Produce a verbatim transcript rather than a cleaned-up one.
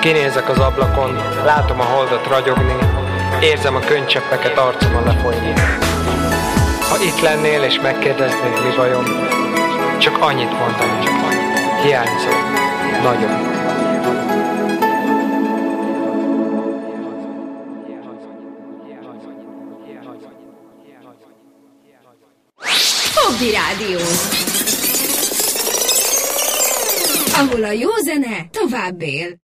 Kinézek az ablakon, látom a holdat ragyogni, érzem a könycseppeket arcomon lefolyni. Ha itt lennél és megkérdeznéd, mi bajom, csak annyit mondanék, hiányzol, nagyon. Hobby Rádió, ahol a jó zene tovább él.